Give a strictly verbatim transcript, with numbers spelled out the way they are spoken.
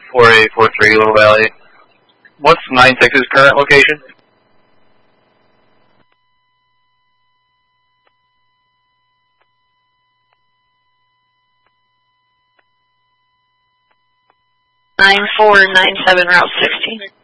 four eight four three, Little Valley. What's nine six's current location? nine four nine seven, Route sixteen.